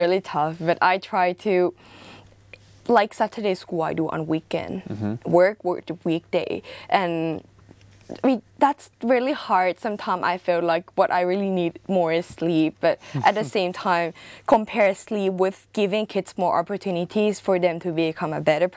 really tough, but I try to, like Saturday school I do on weekend, work the weekday, and I mean, that's really hard. Sometimes I feel like what I really need more is sleep, but at the same time, compare sleep with giving kids more opportunities for them to become a better